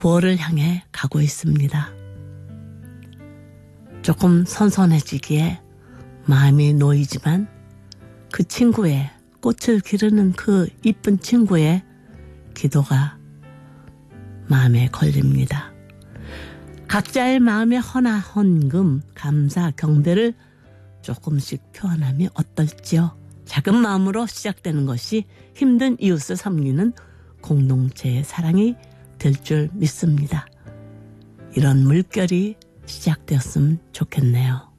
부어를 향해 가고 있습니다. 조금 선선해지기에 마음이 놓이지만 그 친구의 꽃을 기르는 그 이쁜 친구의 기도가 마음에 걸립니다. 각자의 마음의 헌금, 감사, 경배를 조금씩 표현하면 어떨지요? 작은 마음으로 시작되는 것이 힘든 이웃을 섬기는 공동체의 사랑이 될 줄 믿습니다. 이런 물결이 시작되었으면 좋겠네요.